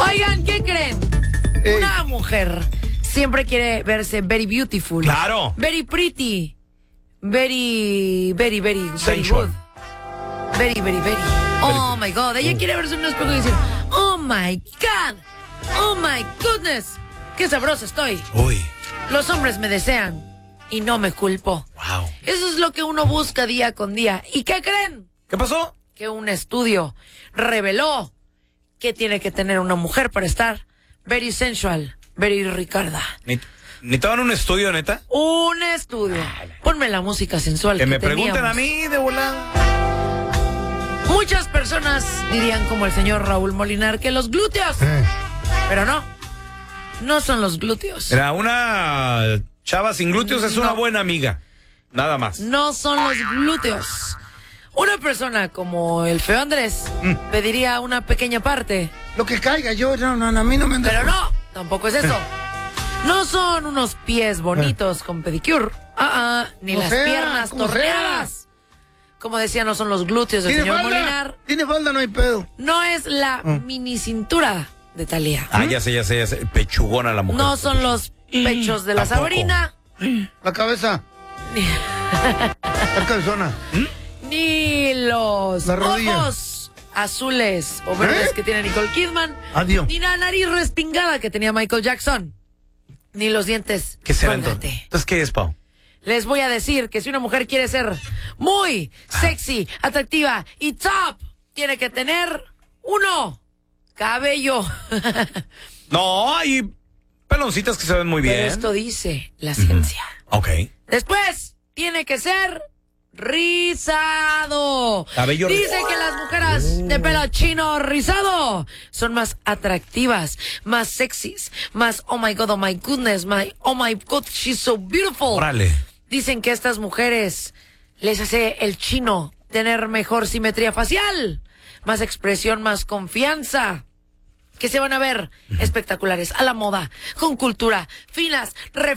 Oigan, ¿qué creen? Una mujer siempre quiere verse very beautiful. Claro. Very pretty. Very Sensual. good. Very. Oh my God. Ella quiere verse en un espejo y decir, oh my God. Oh my goodness. Qué sabrosa estoy. Uy. Los hombres me desean y no me culpo. Wow. Eso es lo que uno busca día con día. ¿Y qué creen? ¿Qué pasó? Que un estudio reveló que tiene que tener una mujer para estar very sensual, very Ricarda. ¿Necesitaban un estudio, neta? Un estudio. Ponme la música sensual Que me teníamos. pregunten a mí de volada. Muchas personas dirían como el señor Raúl Molinar que los glúteos. Pero no son los glúteos. Era una chava sin glúteos, es una buena amiga. Nada más. No son los glúteos. Una persona como el feo Andrés pediría una pequeña parte. Lo que caiga, no, a mí no me... Pero no, tampoco es eso. No son unos pies bonitos con pedicure. Ni O las sea, piernas como torneadas. Como decía, no son los glúteos del ¿Tiene señor falda? Molinar. Tiene falda, no hay pedo. No es la mini cintura de Thalía. Ya sé. Pechugona la mujer. No son los pechos de la Tampoco. Sabrina. La cabeza. La cabezona. Ni los La rodilla. ojos azules o verdes que tiene Nicole Kidman. Adiós. Ni la nariz respingada que tenía Michael Jackson. Ni los dientes. ¿Qué será con entonces? gate. Entonces, ¿qué es, Pau? Les voy a decir que si una mujer quiere ser muy sexy, atractiva y top, tiene que tener cabello. No, hay peloncitas que se ven muy bien. Pero esto dice la ciencia. Ok. Después, tiene que ser rizado. Cabello Dice que las mujeres de pelo chino rizado son más atractivas, más sexys, más oh my goodness, oh my God, she's so beautiful. Órale. Dicen que a estas mujeres les hace el chino tener mejor simetría facial, más expresión, más confianza. Que se van a ver espectaculares, a la moda, con cultura, finas,